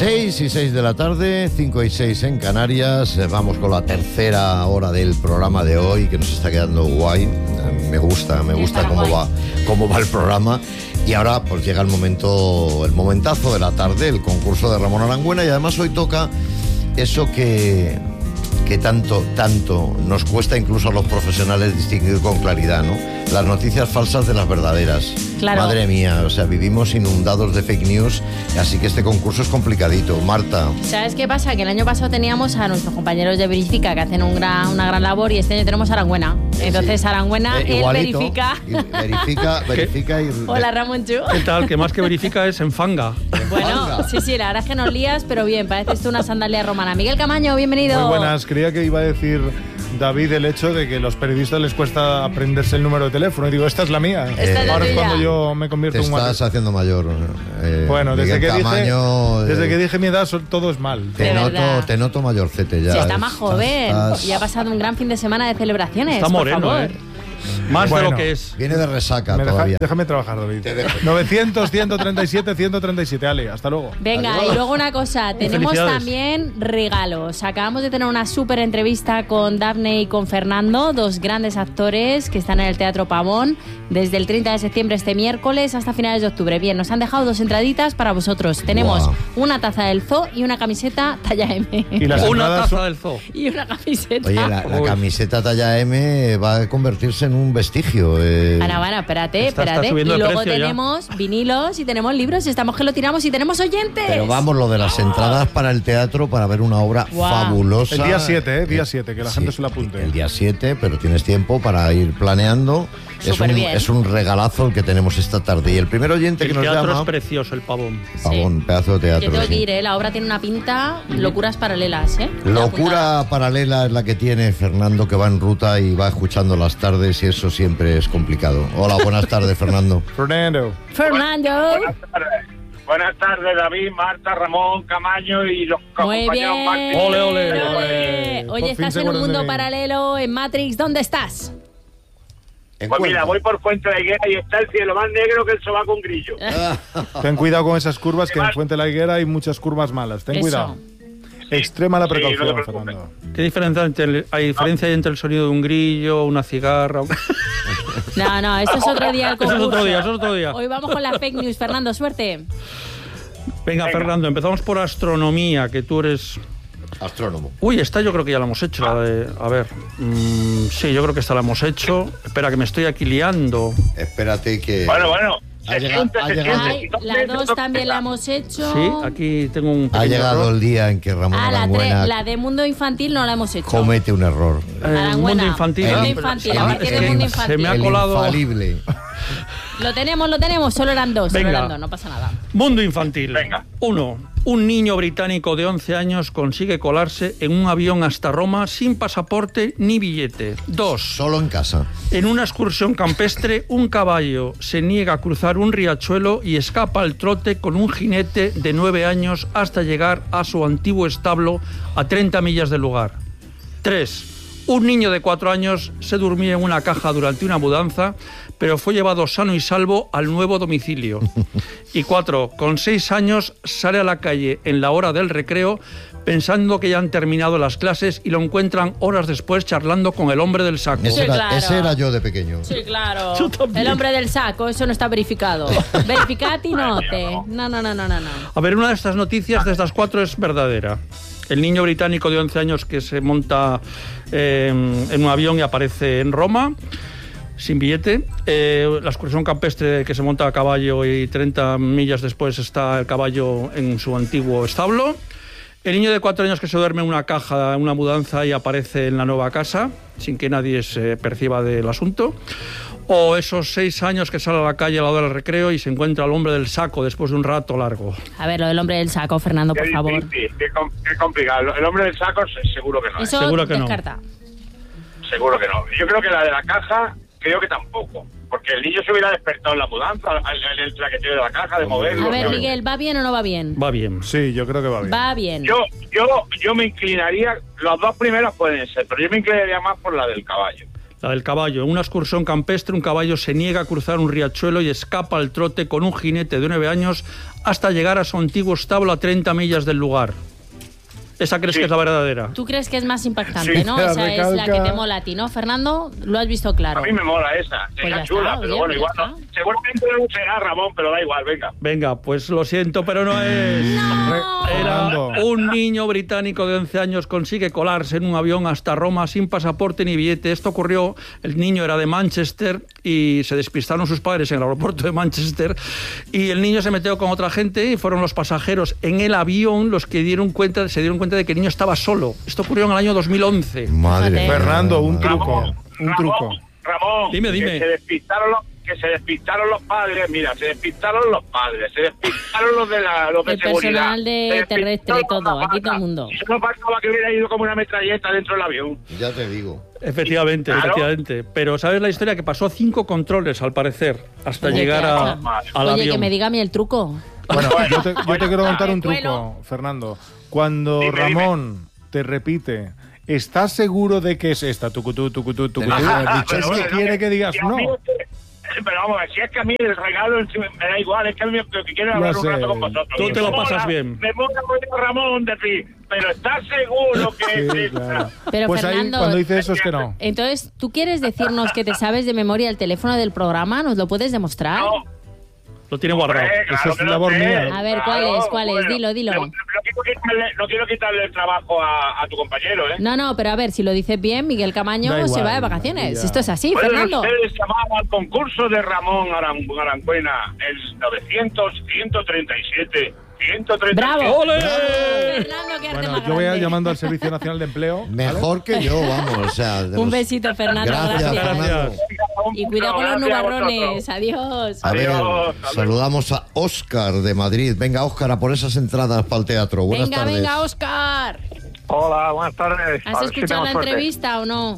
6:06 de la tarde, 5:06 en Canarias. Vamos con la tercera hora del programa de hoy, que nos está quedando guay. Me gusta cómo va el programa. Y ahora pues llega el momentazo de la tarde, el concurso de Ramón Arangüena. Y además hoy toca eso que tanto nos cuesta incluso a los profesionales distinguir con claridad, ¿no? Las noticias falsas de las verdaderas. Claro. Madre mía, o sea, vivimos inundados de fake news, así que este concurso es complicadito. Marta. ¿Sabes qué pasa? Que el año pasado teníamos a nuestros compañeros de Verifica que hacen una gran labor, y este año tenemos a Arangüena. Entonces sí. Arangüena, él verifica. Verifica y... Hola, Ramón Chu. ¿Qué tal? Que más que verifica es enfanga. Bueno, sí, la verdad es que nos lías, pero bien, pareces tú una sandalia romana. Miguel Camaño, bienvenido. Muy buenas, creía que iba a decir David el hecho de que a los periodistas les cuesta aprenderse el número de teléfono. Y digo, esta es la mía. Ahora es cuando yo me convierto en un... Te estás haciendo mayor. Bueno, desde que dije mi edad, todo es mal. Te noto mayorcete ya. Sí, está más joven. Y ha pasado un gran fin de semana de celebraciones. Está moreno, por favor. Más de lo que es. Viene de resaca todavía. Déjame trabajar, David. 900, 137, 137. Ale, hasta luego. Venga, adiós. Y luego una cosa. Tenemos también regalos. Acabamos de tener una súper entrevista con Dafne y con Fernando, dos grandes actores que están en el Teatro Pavón desde el 30 de septiembre este miércoles hasta finales de octubre. Bien, nos han dejado 2 entraditas para vosotros. Tenemos una taza del zoo y una camiseta talla M. Y una taza del zoo. Y una camiseta. Oye, la camiseta talla M va a convertirse en un vestigio. Bueno, espérate. Y luego tenemos vinilos y tenemos libros y estamos que lo tiramos y tenemos oyentes. Pero vamos, lo de las entradas para el teatro para ver una obra fabulosa. El día 7, día 7, que la gente se lo apunte. El día 7, pero tienes tiempo para ir planeando. Es un regalazo el que tenemos esta tarde. Y el primer oyente que nos llama... El teatro es precioso, el Pavón. Pavón, pedazo de teatro. Yo tengo que ir, la obra tiene una pinta, locuras paralelas, Locura paralela es la que tiene Fernando, que va en ruta y va escuchando las tardes, y eso siempre es complicado. Hola, buenas tardes, Fernando. Fernando. Buenas tardes, David, Marta, Ramón, Camaño y los compañeros Martín. Ole. Oye, estás en un mundo paralelo, en Matrix. ¿Dónde estás? Pues mira, voy por Fuente de la Higuera y está el cielo más negro que el sobaco con grillo. Ten cuidado con esas curvas, que en Fuente de la Higuera hay muchas curvas malas. Ten cuidado. Extrema la precaución, Fernando. ¿Qué diferencia hay entre el sonido de un grillo, una cigarra? No, esto es otro día. Eso es otro día. Hoy vamos con las fake news. Fernando, suerte. Venga, Fernando, empezamos por astronomía, que tú eres... Astrónomo. Uy, esta yo creo que ya la hemos hecho. Sí, yo creo que esta la hemos hecho. Espera, que me estoy aquí liando. Espérate que... Bueno. Ha llegado. La 2 también la hemos hecho. Sí, aquí tengo un pequeño Ha llegado error. El día en que Ramón Arangüena la de mundo infantil no la hemos hecho. comete un error. Mundo infantil. Mundo infantil, a partir del mundo infantil. Se me ha colado... infalible. Lo tenemos, solo eran dos, Venga. no pasa nada. Mundo infantil. Venga. 1. Un niño británico de 11 años consigue colarse en un avión hasta Roma sin pasaporte ni billete. 2. Solo en casa. En una excursión campestre, un caballo se niega a cruzar un riachuelo y escapa al trote con un jinete de 9 años hasta llegar a su antiguo establo a 30 millas del lugar. 3. Un niño de 4 años se durmió en una caja durante una mudanza, pero fue llevado sano y salvo al nuevo domicilio. Y 4. Con 6 años sale a la calle en la hora del recreo pensando que ya han terminado las clases y lo encuentran horas después charlando con el hombre del saco. Ese era yo de pequeño. Sí, claro. Yo también. El hombre del saco, eso no está verificado. Verificati note. No. A ver, una de estas noticias, de estas 4, es verdadera. El niño británico de 11 años que se monta en un avión y aparece en Roma sin billete. La excursión campestre que se monta a caballo y 30 millas después está el caballo en su antiguo establo. El niño de 4 años que se duerme en una caja, en una mudanza y aparece en la nueva casa sin que nadie se perciba del asunto. O esos 6 años que sale a la calle a la hora del recreo y se encuentra al hombre del saco después de un rato largo. A ver, lo del hombre del saco, Fernando, por favor. Qué complicado. El hombre del saco seguro que no. Eso seguro que descarta. No. Seguro que no. Yo creo que la de la caja, creo que tampoco. Porque el niño se hubiera despertado en la mudanza, en el traqueteo de la caja, de moverlo. A ver, Miguel, ¿va bien o no va bien? Va bien. Sí, yo creo que va bien. Va bien. Yo me inclinaría, los dos primeros pueden ser, pero yo me inclinaría más por la del caballo. La del caballo. En una excursión campestre, un caballo se niega a cruzar un riachuelo y escapa al trote con un jinete de 9 años hasta llegar a su antiguo establo a 30 millas del lugar. ¿Esa crees que es la verdadera? ¿Tú crees que es más impactante, no? Esa es la que te mola a ti, ¿no, Fernando? Lo has visto claro. A mí me mola esa. Pues Será chula, está, pero bueno, igual no. Seguramente no será Ramón, pero da igual, venga. Venga, pues lo siento, pero no es. ¡No! Era un niño británico de 11 años consigue colarse en un avión hasta Roma sin pasaporte ni billete. Esto ocurrió, el niño era de Manchester y se despistaron sus padres en el aeropuerto de Manchester y el niño se metió con otra gente y fueron los pasajeros en el avión los que se dieron cuenta de que el niño estaba solo. Esto ocurrió en el año 2011. Madre. Fernando, un truco. Ramón, Dime. Que se despistaron los padres, mira, se despistaron los los de el seguridad. Personal de terrestre, todo, aquí todo el mundo. No faltaba que hubiera ido como una metralleta dentro del avión. Ya te digo. Efectivamente, Claro. efectivamente. Pero ¿sabes la historia? Que pasó 5 controles, al parecer, hasta llegar al Oye, avión. que me diga a mí el truco. Bueno, yo te quiero contar un Bueno. truco, Fernando. Cuando Dime. Ramón te repite, ¿estás seguro de que es esta? Tucutú. Tenías que haber dicho Es que quiere que digas no. Pero vamos, si es que a mí el regalo me da igual, es que a mí lo que quiero es hablar un sé. rato con vosotros. Tú te lo Me pasas mola- bien. Me mola mucho Ramón decir, pero ¿estás seguro que es Sí, esta? claro. Pero Pues Fernando, ahí, cuando dice eso es que no. entonces, ¿tú quieres decirnos que te sabes de memoria el teléfono del programa? ¿Nos lo puedes demostrar? No, Lo tiene guardado. Esa es que lo labor sé. mía. A ver, ¿cuál es? ¿Cuál es? Dilo. No quiero quitarle el trabajo a tu compañero, ¿eh? No, pero a ver, si lo dices bien, Miguel Camaño Da se igual, va de vacaciones. ya. Esto es así, Pueden Fernando. ustedes llamar al concurso de Ramón Arancuena, el 900-137. 137. ¡Bravo! ¡Ole! Fernando, qué arte Bueno, más yo voy a grande. llamando al Servicio Nacional de Empleo. ¿vale? Mejor que yo, vamos. O sea, de Un los- besito, Fernando. Gracias, Fernando. Y cuidado con los nubarrones. Adiós. A ver, Adiós. saludamos a Óscar de Madrid. Venga, Óscar, a por esas entradas para el teatro. Buenas tardes. Venga, Óscar. Hola, buenas tardes. ¿Has escuchado la entrevista o no?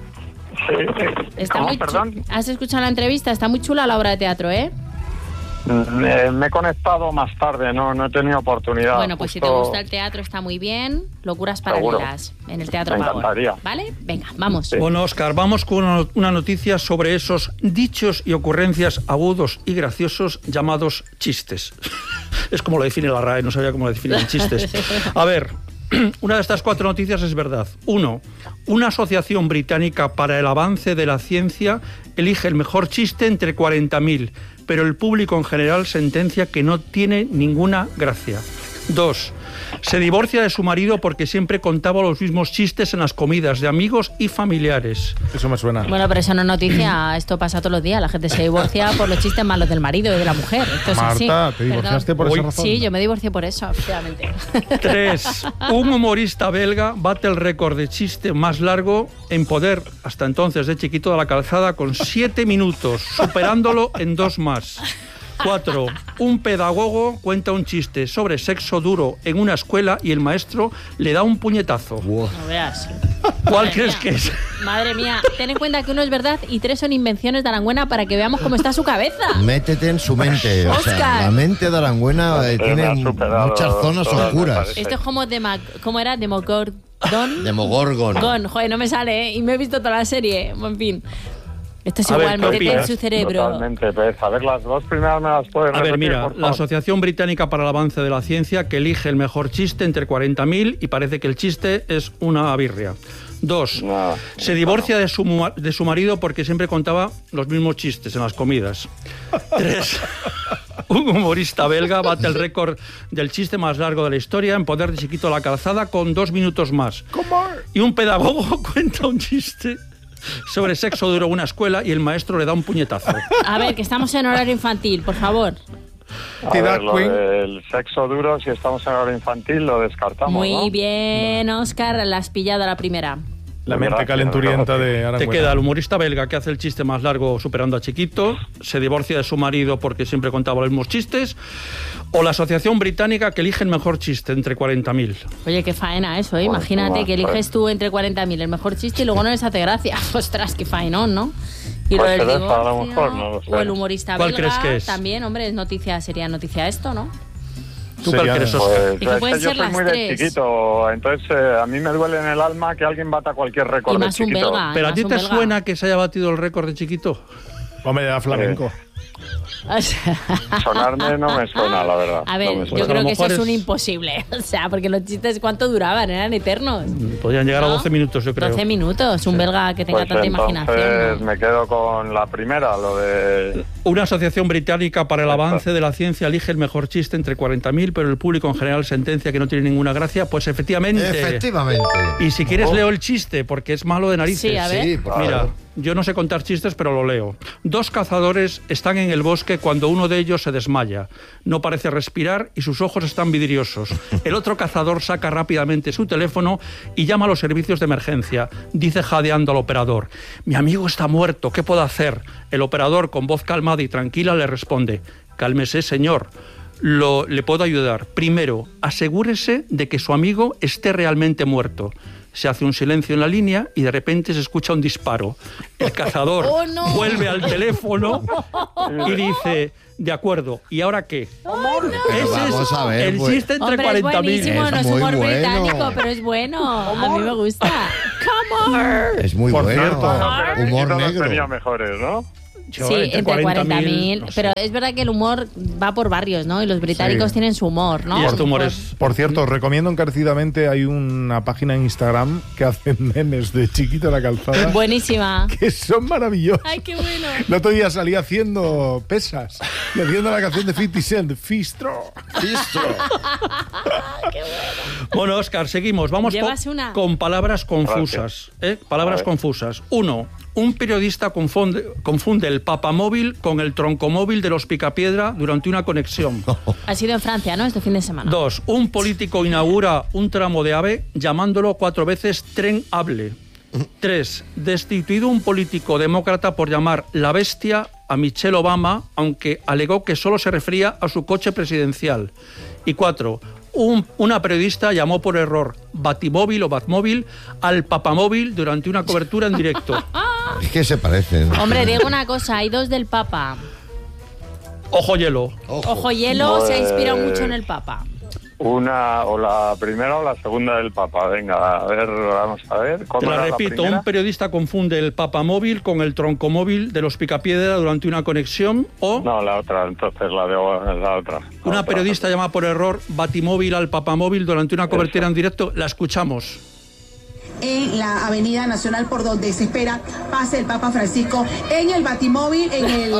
Sí. Está ¿Cómo, muy perdón? ¿Has escuchado la entrevista? Está muy chula la obra de teatro, ¿eh? Me he conectado más tarde, no he tenido oportunidad. Bueno, pues si te Justo- gusta el teatro está muy bien. Locuras Seguro. paralelas en el Teatro Me Pavón. encantaría. ¿Vale? Venga, vamos. Sí. Bueno, Óscar, vamos con una noticia sobre esos dichos y ocurrencias agudos y graciosos llamados chistes. Es como lo define la RAE, no sabía cómo lo definen chistes. A ver, una de estas 4 noticias es verdad. 1. Una asociación británica para el avance de la ciencia elige el mejor chiste entre 40.000, pero el público en general sentencia que no tiene ninguna gracia. 2. Se divorcia de su marido porque siempre contaba los mismos chistes en las comidas de amigos y familiares. Eso me suena. Bueno, pero eso no es noticia. Esto pasa todos los días. La gente se divorcia por los chistes malos del marido y de la mujer. Esto es así. Marta, ¿te divorciaste por Uy. esa razón? Sí, yo me divorcié por eso, efectivamente. 3. Un humorista belga bate el récord de chiste más largo en poder, hasta entonces de Chiquito de la Calzada, con 7 minutos, superándolo en 2 más. 4. Un pedagogo cuenta un chiste sobre sexo duro en una escuela y el maestro le da un puñetazo. Buah. No veas. ¿Cuál Madre crees mía. que es? Madre mía, ten en cuenta que 1 es verdad y 3 son invenciones de Arangüena para que veamos cómo está su cabeza. Métete en su mente. O sea, Óscar. la mente de Arangüena Me tiene ha superado muchas zonas todas, me oscuras. parece. Esto es como ¿cómo era? Demogorgon. Demogorgon. Joder, no me sale, ¿eh? Y me he visto toda la serie. En fin. Esto es A ver, igual, ¿qué métete en opinas? su cerebro. Totalmente, pues, a ver, las 2 primeras me las puedes A ver, repetir, mira, por la favor? Asociación Británica para el Avance de la Ciencia que elige el mejor chiste entre 40.000 y parece que el chiste es una birria. 2. No, Se divorcia de su marido porque siempre contaba los mismos chistes en las comidas. 3. Un humorista belga bate el récord del chiste más largo de la historia en poder de Chiquito de la Calzada con 2 minutos más. Y un pedagogo cuenta un chiste sobre sexo duro en una escuela y el maestro le da un puñetazo. A ver, que estamos en horario infantil, por favor. A ver, lo del sexo duro, si estamos en hora infantil, lo descartamos, Muy ¿no? bien, Óscar, la has pillado a la primera. La mente Gracias, calenturienta de Te Arangüena. queda el humorista belga que hace el chiste más largo superando a Chiquito, se divorcia de su marido porque siempre contaba los mismos chistes, o la asociación británica que elige el mejor chiste entre 40.000. Oye, qué faena eso, ¿eh? Bueno, Imagínate toma, que eliges pues. tú entre 40.000 el mejor chiste y luego no les hace gracia. Ostras, qué faenón, ¿no? Y Pues del se deja, a lo divorcio, mejor, no lo sé. o el humorista ¿Cuál belga, crees que es? también, hombre, sería noticia esto, ¿no? ¿Tú cuál crees, Óscar? Pues, yo soy muy de chiquito, entonces a mí me duele en el alma que alguien bata cualquier récord de chiquito. Belga, ¿Pero a ti te suena que se haya batido el récord de chiquito? Hombre, era flamenco. Sonarme no me suena, la verdad. A ver, yo creo que eso es un imposible. O sea, porque los chistes, ¿cuánto duraban? Eran eternos. Podían llegar a 12 minutos, yo creo. 12 minutos, un belga que tenga pues tanta imaginación. ¿no? Me quedo con la primera, lo de... Una asociación británica para el avance de la ciencia elige el mejor chiste entre 40.000, pero el público en general sentencia que no tiene ninguna gracia. Pues efectivamente. Efectivamente. Y si quieres leo el chiste, porque es malo de narices. Sí, a ver. Sí, Mira, yo no sé contar chistes, pero lo leo. 2 cazadores están en el bosque cuando uno de ellos se desmaya. No parece respirar y sus ojos están vidriosos. El otro cazador saca rápidamente su teléfono y llama a los servicios de emergencia. Dice jadeando al operador: mi amigo está muerto, ¿qué puedo hacer? El operador, con voz calmada y tranquila, le responde: cálmese, señor. Le puedo ayudar. Primero, asegúrese de que su amigo esté realmente muerto. Se hace un silencio en la línea y de repente se escucha un disparo. El cazador vuelve al teléfono y dice: de acuerdo, ¿y ahora qué? Ese es el chiste entre 40.000. Es buenísimo, no es humor británico, pero es bueno. A mí me gusta. Come on. Es muy bueno. Pero humor negro. Tenía mejores, ¿no? Sí, entre 40.000. No sé. Pero es verdad que el humor va por barrios, ¿no? Y los británicos tienen su humor, ¿no? Y este humor es... Por cierto, os recomiendo encarecidamente, hay una página en Instagram que hace memes de Chiquito a la calzada. Buenísima. Que son maravillosos. Ay, qué bueno. El otro día salí haciendo pesas y haciendo la canción de 50 Cent, Fistro. Qué bueno. Bueno, Óscar, seguimos. Vamos con palabras confusas. Palabras confusas. 1. Un periodista confunde el papamóvil con el troncomóvil de los Picapiedra durante una conexión. Ha sido en Francia, ¿no? Este fin de semana. 2. Un político inaugura un tramo de AVE llamándolo 4 veces tren able. 3. Destituido un político demócrata por llamar la bestia a Michelle Obama, aunque alegó que solo se refería a su coche presidencial. Y 4. Una periodista llamó por error Batimóvil o Batmóvil al papamóvil durante una cobertura en directo. Es que se parecen. Hombre, digo una cosa, hay 2 del Papa. Ojo hielo. Ojo hielo se ha inspirado mucho en el Papa. Una, o la primera o la segunda del Papa. Venga, a ver, vamos a ver. Te la repito, un periodista confunde el papamóvil con el troncomóvil de los Picapiedra durante una conexión o... No, la otra, entonces la otra. Una periodista llama por error Batimóvil al papamóvil durante una cobertura en directo. La escuchamos. En la Avenida Nacional por donde se espera pase el Papa Francisco en el Batimóvil, en el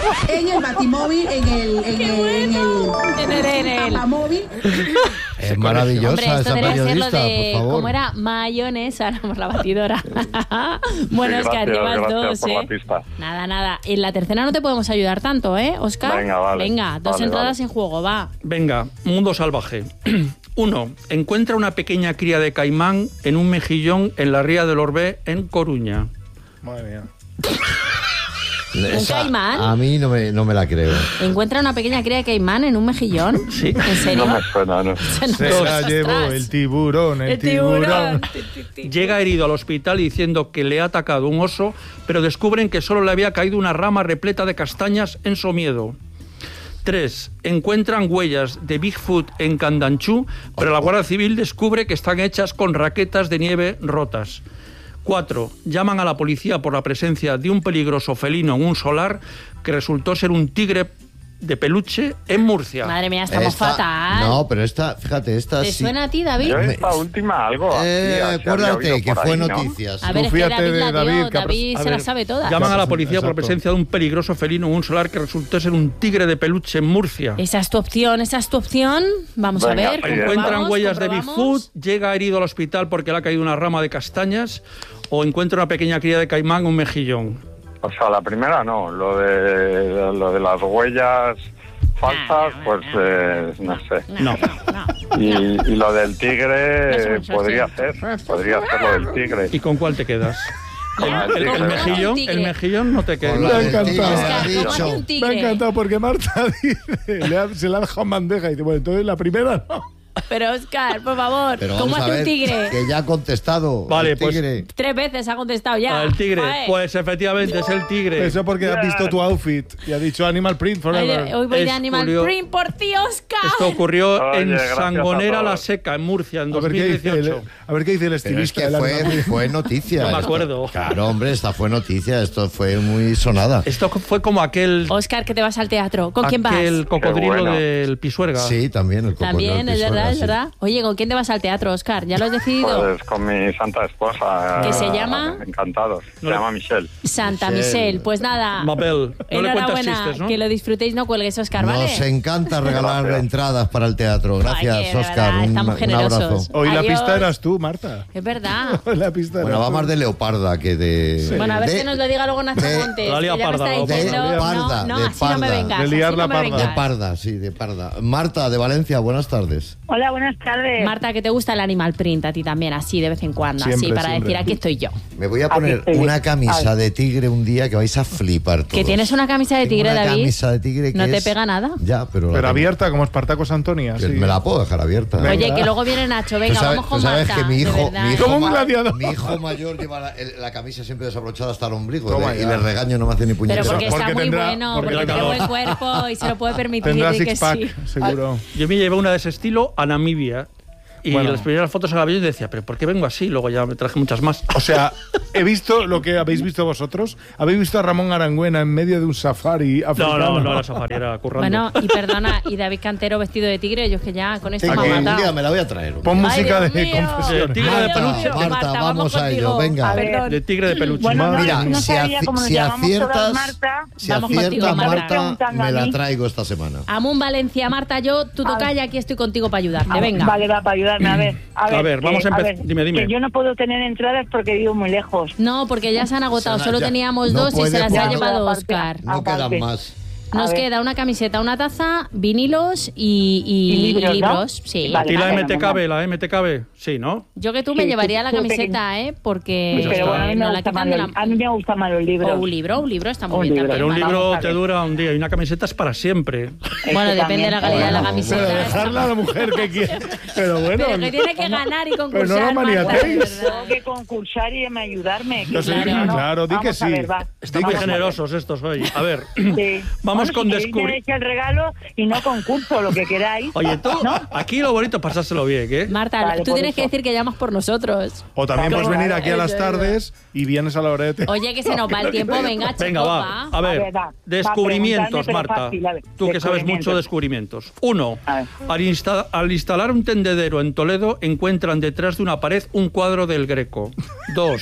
papamóvil. Es maravillosa. Hombre, esto esa debería periodista, ser lo de, por favor. ¿cómo era? Mayonesa, éramos la batidora. Bueno, Óscar, llevas 2, Nada. En la tercera no te podemos ayudar tanto, Óscar? Venga, vale. Venga, 2 entradas en juego, va. Venga, mundo salvaje. 1. Encuentra una pequeña cría de caimán en un mejillón en la ría del Orbé, en Coruña. Madre mía. ¿Un caimán? A mí no me la creo. ¿Encuentra una pequeña cría de caimán en un mejillón? Sí. ¿En serio? No me suena, no. Se la llevó el tiburón, el tiburón. Llega herido al hospital diciendo que le ha atacado un oso, pero descubren que solo le había caído una rama repleta de castañas en Somiedo. 3. Encuentran huellas de Bigfoot en Candanchú, pero la Guardia Civil descubre que están hechas con raquetas de nieve rotas. 4. Llaman a la policía por la presencia de un peligroso felino en un solar que resultó ser un tigre de peluche en Murcia. Madre mía, estamos fatal. No, pero fíjate, esta ¿Te suena a ti, David? Yo esta última algo. Acuérdate que fue noticias. A ver, es que David se la sabe toda. Llaman a la policía por la presencia de un peligroso felino en un solar que resultó ser un tigre de peluche en Murcia. Esa es tu opción. Vamos a ver. Encuentran huellas de Bigfoot, llega herido al hospital porque le ha caído una rama de castañas, o encuentra una pequeña cría de caimán en un mejillón. O sea, la primera no, lo de las huellas falsas, no sé. No. Y lo del tigre podría ser lo del tigre. ¿Y con cuál te quedas? El mejillón no te queda. Me ha encantado. Me ha encantado porque Marta dice, se la ha dejado en bandeja y dice, bueno, entonces la primera no. Pero Óscar, por favor, ¿cómo hace un tigre? Que ya ha contestado. Vale, el tigre. Pues 3 veces ha contestado ya. El tigre, Joder. pues efectivamente es el tigre. Eso porque has visto tu outfit y ha dicho Animal Print Forever. Hoy voy de Animal Print por ti, Óscar. Esto ocurrió en gracias Sangonera a la todos. Seca, en Murcia, en A ver qué dice 2018. el Pero es estilista. que del Animal Print. fue noticia. No me esto. acuerdo. Claro, hombre, esta fue noticia. Esto fue muy sonada. Esto fue como aquel Óscar, que te vas al teatro. ¿Con quién vas? aquel cocodrilo Qué bueno. del Pisuerga. Sí, también el cocodrilo También, es Pisuerga, verdad, es sí. verdad. Oye, ¿con quién te vas al teatro, Óscar? ¿Ya lo has decidido? Pues con mi santa esposa. ¿Qué se llama? Encantados. Se No le- llama Michelle. Santa Michelle. Michelle. Pues nada. Mabel, no le cuentas Enhorabuena, chistes, ¿no? que lo disfrutéis, no cuelgues, Óscar, ¿vale? Nos encanta regalar Gracias. entradas para el teatro. Gracias, Ay, que de Óscar. verdad, estamos Un generosos. abrazo. Hoy la Adiós. pista eras tú, Marta. Es verdad. Hoy la pista Bueno, eras va tú. más de leoparda que de... Bueno, a ver de- que nos lo diga luego Nacho de- Montes. La lía que ya me parda, está la diciendo, de parda, no, de así no me parda. vengas. De liar así la no me parda. vengas. De parda, sí, de parda. Marta, de Valencia, buenas tardes. Hola, buenas tardes. Marta, que te gusta el Animal Print a ti también, así de vez en cuando, Siempre, así para siempre. decir, aquí estoy yo. Me voy a poner estoy una bien. camisa de tigre un día que vais a flipar todos. ¿Que tienes una camisa de Tengo tigre, una David? camisa de tigre que ¿No te es- pega nada? Ya, pero... la Pero tengo. abierta como Espartacos Antonia. Que Sí. Me la puedo dejar abierta. Venga. Oye, que luego viene Nacho, venga, Tú sabes- vamos con tú sabes Marta. que mi de hijo, verdad. mi hijo Como un ma- gladiador. mi hijo mayor lleva la camisa siempre desabrochada hasta el ombligo Toma y ya. le regaño, no me hace ni Pero puñetera. porque está Porque muy tendrá- bueno, porque porque tiene tendrá- buen cuerpo y se lo puede permitir. Tendrá di que six-pack, sí. seguro. Yo me llevé una de ese estilo a Namibia. Y Bueno. las primeras fotos al avión decía, ¿pero por qué vengo así? Luego ya me traje muchas más. O sea, he visto lo que habéis visto vosotros. Habéis visto a Ramón Arangüena en medio de un safari africano. No, la safari era currando. Bueno, y perdona, y David Cantero vestido de tigre, yo es que ya con esto Tengo- me ha un día matado. me la voy a traer. Pon música Ay, de Dios mío. confesión. Tigre de Ay, Dios peluche. mío, Marta, vamos a ello, contigo. venga. Perdón. De tigre de peluche. Bueno, no, Mira, no sabía cómo nos llamamos todas, Marta. si Vamos contigo, aciertas, Marta. Marta, Preguntando me a la mí. traigo esta semana. Amun Valencia, Marta, yo, tú toca y aquí estoy contigo para ayudarte, venga. Vale, va para ayudarme. A ver, vamos a empezar. Dime. Que yo no puedo tener entradas porque vivo muy lejos. No, porque ya se han agotado, Sana, solo ya. teníamos No 2 y puede se las ha porque- llevado Aparte, Óscar. No aparte. quedan más. Nos A ver. queda una camiseta, una taza, vinilos y libros, ¿no? libros. Sí. Vale. ¿Y la vale, MT vale. cabe? ¿La MT cabe? Sí, ¿no? Yo que tú me Sí, llevaría la tú camiseta, porque Pues ya Pero está. bueno, a mí no me la gusta más quitan de la... a mí me gustan más los libros. O un libro, está muy Un bien libro. también. Pero un vale. libro vamos a te ver. dura un día y una camiseta es para siempre. Eso Bueno, depende de la calidad de la Bueno, camiseta. Pero dejarla a la mujer que quiere. Pero bueno. Pero que tiene que ganar y Pero concursar, no lo Marta, de maniatéis. verdad. Tengo que concursar y ayudarme. Yo sé, Claro. claro, di que Vamos a sí. ver, va. Están muy Vamos a ver. generosos estos hoy. A ver, Sí. vamos Bueno, con si queréis, me descubrir. deis el regalo y no concurso, lo que queráis. Oye, tú, ¿No? aquí lo bonito es pasárselo bien, ¿eh? Marta, Vale, tú por tienes eso. que decir que llamas por nosotros. O también Vale, puedes venir vale, aquí a las eso, tardes y vienes a la hora de te... Oye, que se nos va el tiempo, venga, chico, Venga, va. A ver, va. descubrimientos, Va, preguntarme, pero Marta. fácil, a ver, Tú que sabes mucho de descubrimientos. Uno, A ver. al instalar un tendedero en Toledo, encuentran detrás de una pared un cuadro del Greco. Dos,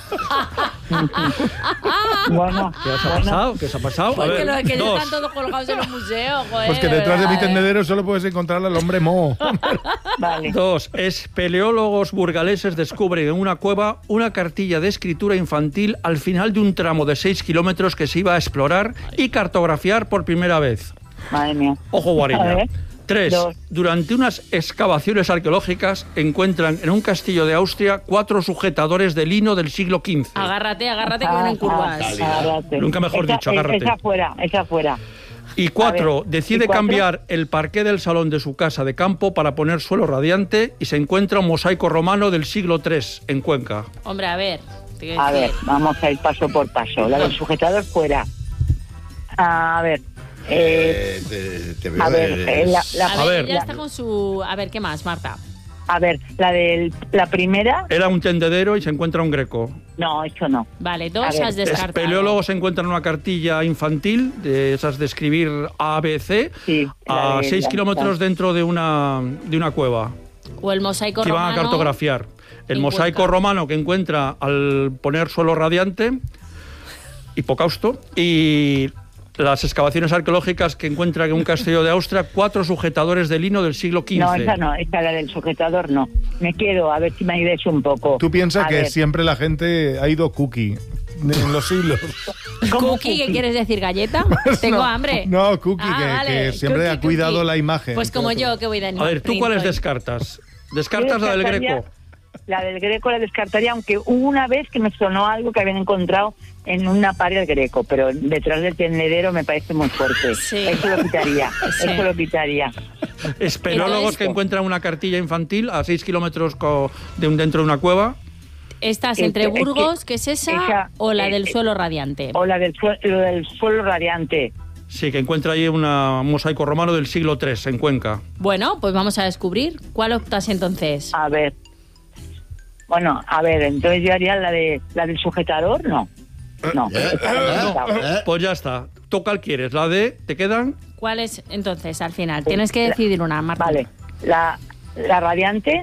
Bueno, ¿qué os ha pasado? ¿Qué os ha pasado? A Porque ver, los que dos. están todos colgados en los museos, joder. Pues que detrás de mi verdad, ¿eh? tendedero solo puedes encontrar al hombre moho. vale. Dos, espeleólogos burgaleses descubren en una cueva una cartilla de escritura infantil al final de un tramo de 6 kilómetros que se iba a explorar y cartografiar por primera vez. Madre mía. Ojo, A Guarilla. ver. Tres, Dos. durante unas excavaciones arqueológicas encuentran en un castillo de Austria 4 sujetadores de lino del siglo XV. Agárrate que vienen curvas. Agárrate. Nunca mejor dicho, agárrate. Esa fuera. Y 4, A ver, decide ¿y cuatro? cambiar el parqué del salón de su casa de campo para poner suelo radiante y se encuentra un mosaico romano del siglo III en Cuenca. Hombre, a ver. te quiero A ver, decir. vamos a ir paso por paso. La del sujetador fuera. A ver. Te veo, A ver, eres- A A ver, ver. ya está con su... A ver, ¿qué más, Marta? a ver, la primera. Era un tendedero y se encuentra un greco. No, eso no. Vale, A dos ver, has descartado. Espeleólogos encuentran una cartilla infantil, de esas de escribir ABC, Sí, la a de 6 la- kilómetros dentro de una cueva O el mosaico que iban romano. a cartografiar. El en mosaico Cuenca. romano que encuentra al poner suelo radiante, hipocausto, y las excavaciones arqueológicas que encuentran en un castillo de Austria 4 sujetadores de lino del siglo XV. No, esa no, esa la del sujetador no. Me quedo, a ver si me ayudes un poco. Tú piensas A que ver, siempre la gente ha ido cookie en los siglos. ¿cómo ¿Cookie? ¿Qué cookie? quieres decir? ¿Galleta? Tengo No, hambre. No, cookie, Ah, que vale, siempre cookie, ha cuidado cookie. la imagen. Pues como yo, que voy de A Animal ver, ¿tú Print cuáles hoy. descartas? Yo ¿Descartas la del descartaría- greco? La del Greco la descartaría, aunque hubo una vez que me sonó algo que habían encontrado en una pared Greco, pero detrás del tendedero me parece muy fuerte. Sí. Eso lo quitaría, Sí. eso lo quitaría. Espeleólogos Entonces, que encuentran una cartilla infantil a 6 kilómetros dentro de una cueva. ¿Estás entre Burgos, que es esa, o la del suelo radiante? O la del suelo radiante. Sí, que encuentra ahí un mosaico romano del siglo III en Cuenca. Bueno, pues vamos a descubrir. ¿Cuál optas entonces? A ver. Bueno, a ver, entonces yo haría la del sujetador, ¿no? No. Pues ya está. ¿Tú cuál quieres? ¿La de? ¿Te quedan? ¿Cuál es entonces al final? Tienes que decidir una, Marta. Vale. La radiante,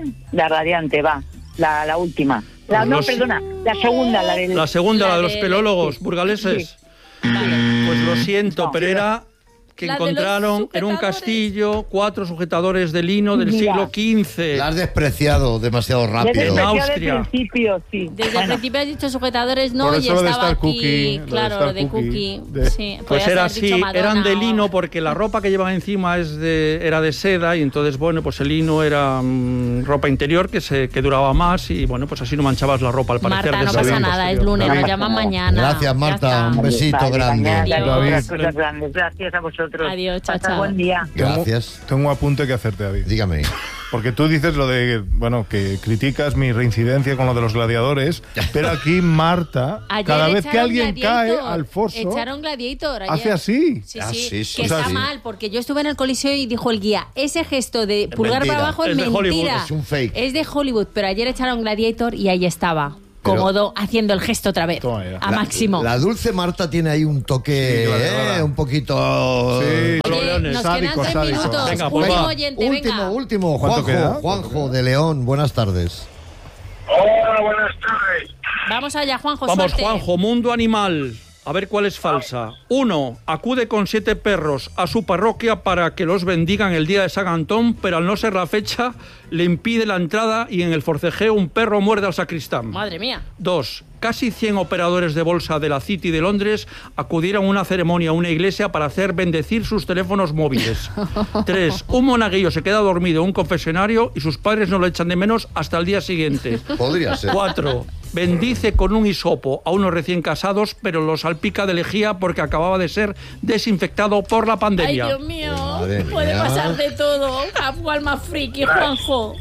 va. La última. Perdona, la segunda, la del... La segunda, la de los del- espeleólogos burgaleses. Pues lo siento, pero era que La de los encontraron en un sujetadores. castillo 4 sujetadores de lino del Mira. siglo XV. La has despreciado demasiado Desde rápido. el Austria. principio, sí. Desde el Bueno, principio has dicho sujetadores, no, Por y eso lo de estaba Star aquí, Cookie, lo de claro, Star lo de Cookie, cookie. de- Sí, Pues podías era haber dicho así, Madonna eran de o- lino porque la ropa que llevaban encima era de seda y entonces, bueno, pues el lino era ropa interior que duraba más y, bueno, pues así no manchabas la ropa al parecer. Marta, de no esa pasa vez. nada, es lunes, nos llaman mañana. Gracias, Marta. Ya está. Un besito vale, grande. mañana Adiós. haré David. cosas grandes. Gracias a vosotros. Adiós, chao, Pasad chao. buen día. Gracias. Tengo un apunte que hacerte, David. Dígame. Porque tú dices lo de, bueno, que criticas mi reincidencia con lo de los gladiadores, pero aquí Marta, Ayer cada vez que echaron alguien Gladiator. cae al foso, Echaron Gladiator ayer. hace así. Sí, Ah, sí, sí, sí. que O sea, está sí. mal, porque yo estuve en el Coliseo y dijo el guía, ese gesto de pulgar mentira. para abajo es Es de Hollywood, mentira. es un fake. Es de Hollywood, pero ayer echaron Gladiator y ahí estaba, Pero- cómodo, haciendo el gesto otra vez, Toma ya. a máximo. La dulce Marta tiene ahí un toque, Sí, gladiadora. un poquito... Sí. Oye, Leones. nos Sádico, quedan 3 sádico. minutos. Venga, pues Último va. oyente, venga. Último. ¿Cuánto queda? Juanjo de León, buenas tardes. Hola, buenas tardes. Vamos allá, Juanjo, Vamos, suerte. Juanjo, mundo animal. A ver cuál es falsa. 1. Acude con 7 perros a su parroquia para que los bendigan el día de San Antón, pero al no ser la fecha, le impide la entrada y en el forcejeo un perro muerde al sacristán. Madre mía. 2. Casi 100 operadores de bolsa de la City de Londres acudieron a una ceremonia a una iglesia para hacer bendecir sus teléfonos móviles. 3. Un monaguillo se queda dormido en un confesionario y sus padres no lo echan de menos hasta el día siguiente. Podría ser. 4. Bendice con un hisopo a unos recién casados, pero los salpica de lejía porque acababa de ser desinfectado por la Ay, pandemia. Dios mío. Madre Puede mía. pasar de todo. A cual más friki, Juanjo.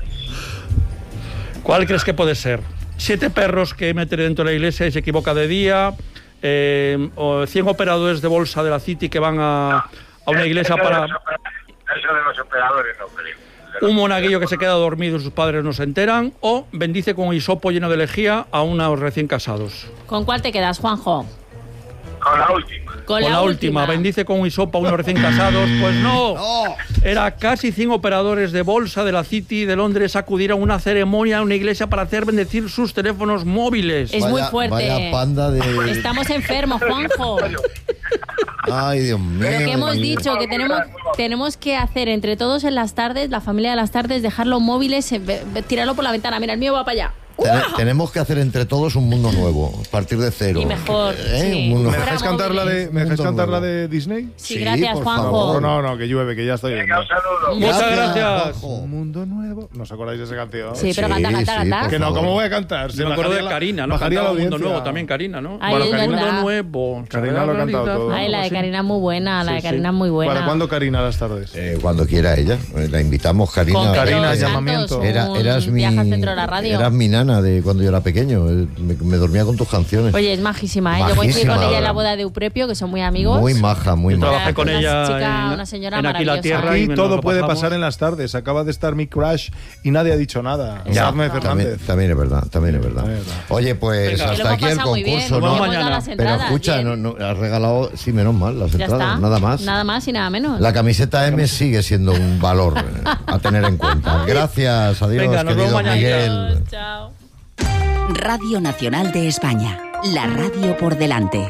¿Cuál crees que puede ser? 7 perros que meten dentro de la iglesia y se equivoca de día. O 100 operadores de bolsa de la City que van a una iglesia para... Eso de los operadores no creo. Un monaguillo que se queda dormido y sus padres no se enteran. O bendice con un hisopo lleno de lejía a unos recién casados. ¿Con cuál te quedas, Juanjo? Con la última. Con la última, bendice con un hisopo a unos recién casados. Pues no. No. Era casi 100 operadores de bolsa de la City de Londres acudieron a una ceremonia a una iglesia para hacer bendecir sus teléfonos móviles. Es muy fuerte. Vaya panda de... Estamos enfermos, Juanjo. Ay, Dios mío. Lo que hemos dicho, que tenemos que hacer entre todos en las tardes, la familia de las tardes, dejar los móviles, tirarlo por la ventana. Mira, el mío va para allá. Tenemos que hacer entre todos un mundo nuevo, a partir de cero. Y mejor, sí. Un mundo ¿Me Fuera dejáis cantar la de, móviles. ¿me dejáis Mundo cantar la nuevo. de Disney? Sí, gracias, por Juanjo. favor. No, que llueve, que ya estoy viendo. Venga, un saludo. Muchas gracias. Juanjo. Un mundo nuevo. ¿No os acordáis de esa canción? Sí, pero Sí, canta, sí, canta. por Que no, favor. ¿cómo voy a cantar? Yo me acuerdo de Karina, ¿no? Bajaría la Cantaba Mundo audiencia. Nuevo, también Karina, ¿no? Ay, Bueno, es Karina- verdad. Mundo Nuevo. Karina lo ha cantado todo. Ay, la de Karina es muy buena, la de Sí, Karina es sí. muy buena. ¿Para cuándo Karina a las tardes? Cuando quiera ella, la invitamos, Karina. Con Karina, Pedro llamamiento. Santos, Eras un mi, viaje al centro de la radio. eras mi nana de cuando yo era pequeño. Me dormía con tus canciones. Oye, es majísima, ¿eh? Yo coincidí Majísima, con ella en ¿verdad? la boda de Euprepio, que son muy amigos. Muy maja, muy Yo maja. trabajé con Una ella chica, en, una señora en Aquí la maravillosa. Tierra. Y nos todo lo puede pasamos. pasar en las tardes. Acaba de estar mi crush y nadie ha dicho nada. Ya, Sadme Fernández. también es verdad, también es verdad. Es verdad. Oye, pues Venga. Que lo hasta hemos aquí el pasado muy bien. concurso, Nos ¿no? vemos Hemos dado mañana. las Pero entradas, escucha, bien. no, has regalado, sí, menos mal, las Ya entradas, está. nada más. Nada más y nada menos. La camiseta M sigue siendo un valor a tener en cuenta. Gracias, adiós, Venga, nos querido vemos mañana. Miguel. Chao. Radio Nacional de España. La radio por delante.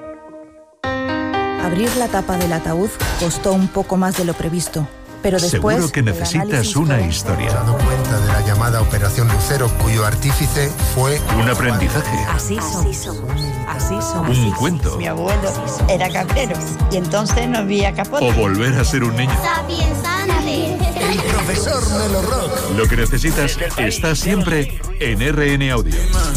Abrir la tapa del ataúd costó un poco más de lo previsto, pero después... Seguro que el necesitas análisis una forense- historia. dado cuenta de la llamada Operación Lucero, cuyo artífice fue Un aprendizaje. Así somos. Así somos. Un cuento. Mi abuelo era cabrero y entonces no había capote. O volver a ser un niño. el profesor Melo Rock. Lo que necesitas está siempre en RN Audio.